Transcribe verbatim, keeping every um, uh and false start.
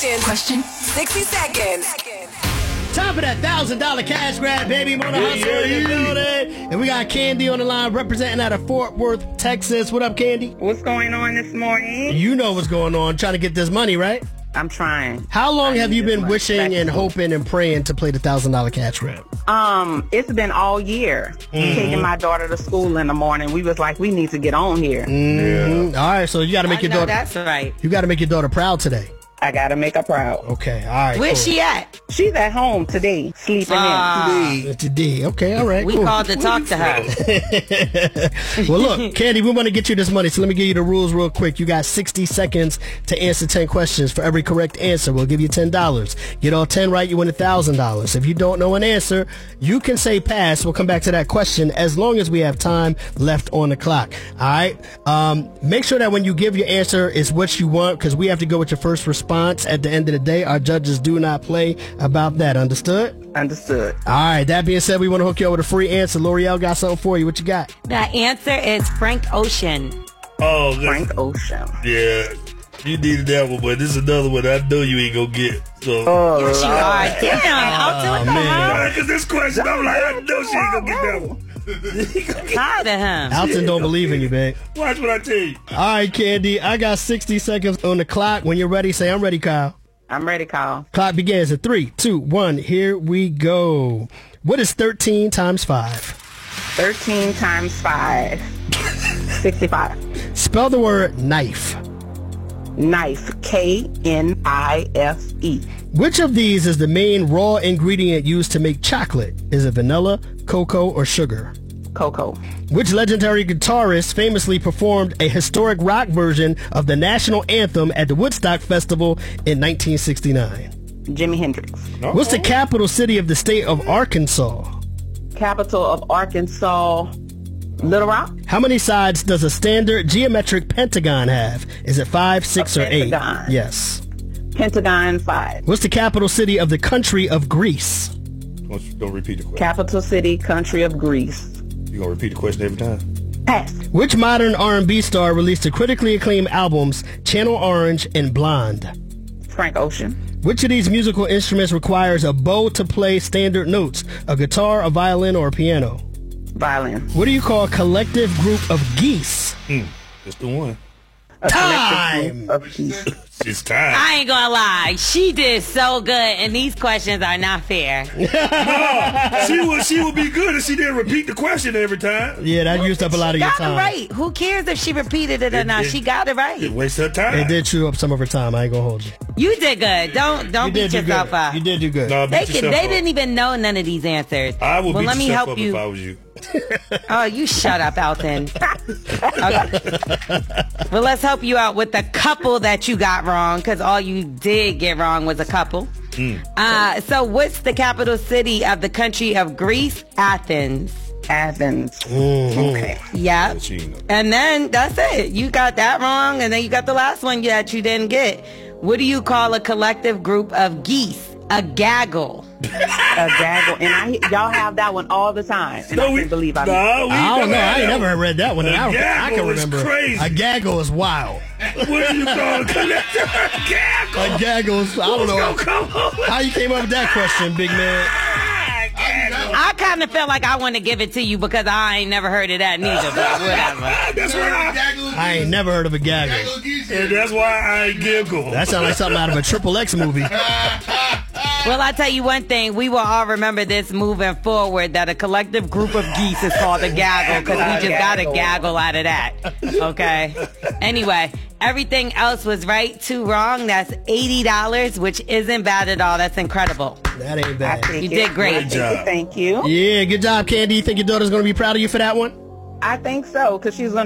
Question. Question. sixty seconds. Time for that one thousand dollars cash grab, baby. Mona yeah, Hustle yeah, in the building. And we got Candy on the line representing out of Fort Worth, Texas. What up, Candy? What's going on this morning? You know what's going on. Trying to get this money, right? I'm trying. How long I have you been wishing Back and hoping and praying to play the one thousand dollars cash grab? Um, it's been all year. Mm-hmm. Taking my daughter to school in the morning. We was like, we need to get on here. Mm-hmm. Yeah. All right, so you got to make I your know daughter. That's right. You got to make your daughter proud today. I gotta make her proud. Okay, all right. Where's cool. she at? She's at home today, sleeping uh, in. Today. Okay, all right. We cool. called to talk to her. Well, look, Candy, we want to get you this money, so let me give you the rules real quick. You got sixty seconds to answer ten questions. For every correct answer, we'll give you ten dollars. Get all ten right, you win one thousand dollars. If you don't know an answer, you can say pass. We'll come back to that question as long as we have time left on the clock. All right? Um, make sure that when you give your answer, it's what you want, because we have to go with your first response at the end of the day. Our judges do not play about that. Understood? Understood. All right. That being said, we want to hook you up with a free answer. L'Oreal got something for you. What you got? The answer is Frank Ocean. Oh, Frank Ocean. Yeah. You needed that one, but this is another one I know you ain't gonna get. So. Oh, yes, you are. Damn. I'll do it Oh, man. Because this question, I'm like, I know she ain't gonna get that one. Tired of him. Alton don't believe in you, babe. Watch what I tell you. All right, Candy. I got sixty seconds on the clock. When you're ready, say I'm ready, Kyle. I'm ready, Kyle. Clock begins at three, two, one. Here we go. What is thirteen times five? thirteen times five. sixty-five. Spell the word knife. Knife. K N I F E. Which of these is the main raw ingredient used to make chocolate? Is it vanilla, cocoa, or sugar? Cocoa. Which legendary guitarist famously performed a historic rock version of the national anthem at the Woodstock Festival in nineteen sixty-nine? Jimi Hendrix. Uh-oh. What's the capital city of the state of Arkansas? Capital of Arkansas. Little Rock. How many sides does a standard geometric pentagon have? Is it five, six, A or eight? pentagon. Yes. Pentagon five. What's the capital city of the country of Greece? Don't, you- don't repeat the question. Capital city, country of Greece. You gonna repeat the question every time? Pass. Which modern R and B star released the critically acclaimed albums Channel Orange and Blonde? Frank Ocean. Which of these musical instruments requires a bow to play standard notes? A guitar, a violin, or a piano? Violin. What do you call a collective group of geese? Hmm. That's the one. A Time. collective group of geese. It's time. I ain't gonna lie. She did so good, and these questions are not fair. she would she would be good if she didn't repeat the question every time. Yeah, that used up a lot of your Got time. it right. Who cares if she repeated it or It- not? it- She got it It right. wastes her time. It did chew up some of her time. I ain't gonna hold you. You did good. Don't don't You beat did do yourself good. up. You did do good. Nah, beat They can, yourself they up. didn't even know none of these answers. I would well, beat let me yourself help up you. if I was you. Oh, you shut up, Alton. Okay. Well, let's help you out with the couple that you got wrong, because all you did get wrong was a couple. Mm. Uh, so what's the capital city of the country of Greece? Athens. Athens. Mm-hmm. Okay. Yep. She ain't know. And then that's it. You got that wrong, and then you got the last one that you didn't get. What do you call a collective group of geese? A gaggle. A gaggle. And I, y'all have that one all the time. And I we, can't believe I nah, we I don't know. never had I ain't that never one. read that one. A I, don't- I gaggle can is remember. crazy. A gaggle is wild. What do you call a collector? A gaggle. A gaggle is, I don't Who's know. gonna come up with How you came up with that question, big man? a gaggle? I kind of felt like I want to give it to you because I ain't never heard of that neither, but whatever. That's why I, I ain't never heard of a gaggle. and that's why I giggle. That sounds like something out of a Triple X movie. Well, I tell you one thing, we will all remember this moving forward, that a collective group of geese is called a gaggle, because we just got a gaggle out of that. Okay? Anyway, everything else was right, two wrong. That's eighty dollars, which isn't bad at all. That's incredible. That ain't I bad. take You it. did great. I take it. Thank you. Yeah, good job, Candy. You think your daughter's going to be proud of you for that one? I think so, because she's going to